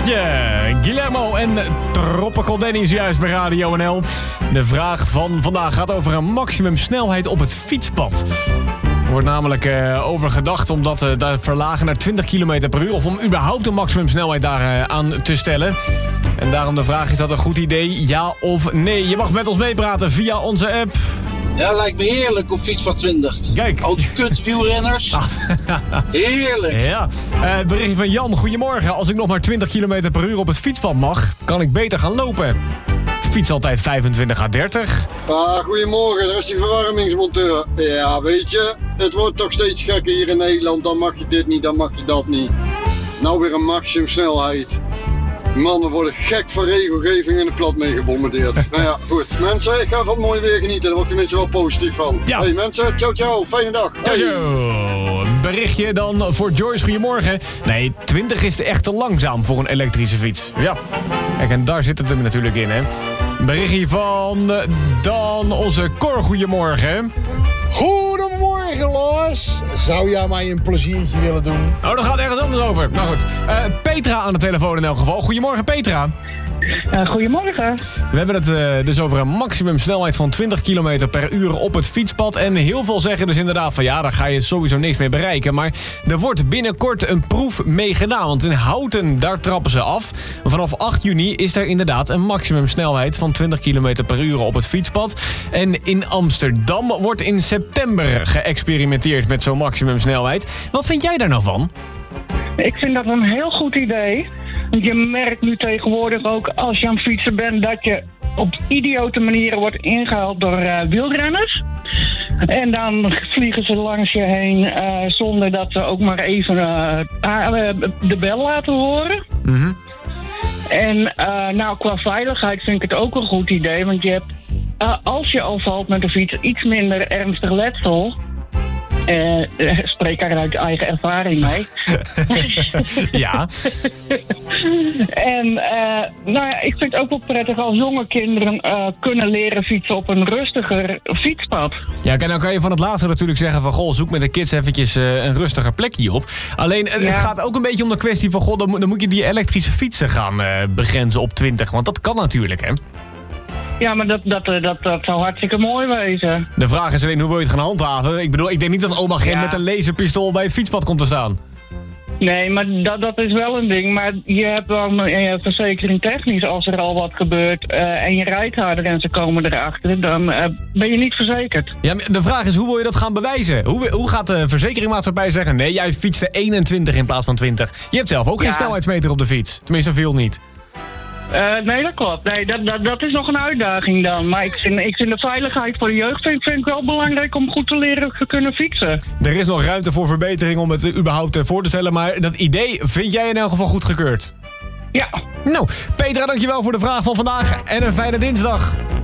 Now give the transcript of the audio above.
Zomerhitje. Guillermo en Tropical Danny is juist bij Radio NL. De vraag van vandaag gaat over een maximumsnelheid op het fietspad. Er wordt namelijk over gedacht om dat te verlagen naar 20 km per uur... of om überhaupt een maximumsnelheid daar aan te stellen. En daarom de vraag, is dat een goed idee, ja of nee? Je mag met ons meepraten via onze app. Ja, lijkt me heerlijk op fiets van 20. Kijk. Al die kutwielrenners. Heerlijk. Ja. Bericht van Jan, goedemorgen. Als ik nog maar 20 km per uur op het fietspad mag, kan ik beter gaan lopen. Fiets altijd 25 à 30. Goedemorgen, daar is die verwarmingsmonteur. Ja, weet je, het wordt toch steeds gekker hier in Nederland. Dan mag je dit niet, dan mag je dat niet. Nou weer een maximumsnelheid. Mannen worden gek van regelgeving en de plat mee gebombardeerd. Nou ja, goed. Mensen, ik ga van het mooie weer genieten. Daar wordt de mensen wel positief van. Ja. Hey mensen, ciao, fijne dag. Ciao. Een berichtje dan voor Joyce, goedemorgen. Nee, 20 is echt te langzaam voor een elektrische fiets. Ja, kijk, en daar zit het hem natuurlijk in, hè. Een berichtje van dan onze Cor, goedemorgen. Goedemorgen, Lars. Zou jij mij een pleziertje willen doen? Oh, daar gaat ergens anders over. Nou goed. Petra aan de telefoon in elk geval. Goedemorgen, Petra. Goedemorgen. We hebben het dus over een maximumsnelheid van 20 km per uur op het fietspad. En heel veel zeggen dus inderdaad van ja, daar ga je sowieso niks mee bereiken. Maar er wordt binnenkort een proef mee gedaan. Want in Houten, daar trappen ze af. Vanaf 8 juni is er inderdaad een maximumsnelheid van 20 km per uur op het fietspad. En in Amsterdam wordt in september geëxperimenteerd met zo'n maximumsnelheid. Wat vind jij daar nou van? Ik vind dat een heel goed idee. Want je merkt nu tegenwoordig ook als je aan het fietsen bent dat je op idiote manieren wordt ingehaald door wielrenners. En dan vliegen ze langs je heen zonder dat ze ook maar even de bel laten horen. Mm-hmm. En nou, qua veiligheid vind ik het ook een goed idee. Want je hebt, als je al valt met de fiets, iets minder ernstig letsel. Spreek daar uit eigen ervaring mee. Ja. En nou ja, ik vind het ook wel prettig als jonge kinderen kunnen leren fietsen op een rustiger fietspad. Ja, dan kan je van het laatste natuurlijk zeggen van goh, zoek met de kids eventjes een rustiger plekje op. Alleen het gaat ook een beetje om de kwestie van goh, dan moet je die elektrische fietsen gaan begrenzen op 20. Want dat kan natuurlijk, hè? Ja, maar dat zou hartstikke mooi wezen. De vraag is alleen, hoe wil je het gaan handhaven? Ik bedoel, ik denk niet dat oma Gent met een laserpistool bij het fietspad komt te staan. Nee, maar dat is wel een ding. Maar je hebt dan verzekering technisch, als er al wat gebeurt en je rijdt harder en ze komen erachter, dan ben je niet verzekerd. Ja, maar de vraag is, hoe wil je dat gaan bewijzen? Hoe gaat de verzekeringmaatschappij zeggen, nee, jij fietste 21 in plaats van 20? Je hebt zelf ook geen snelheidsmeter op de fiets. Tenminste, veel niet. Nee, dat klopt. Nee, dat is nog een uitdaging dan. Maar ik vind de veiligheid voor de jeugd vind ik wel belangrijk om goed te leren te kunnen fietsen. Er is nog ruimte voor verbetering om het überhaupt voor te stellen. Maar dat idee vind jij in elk geval goedgekeurd? Ja. Nou, Petra, dankjewel voor de vraag van vandaag. En een fijne dinsdag.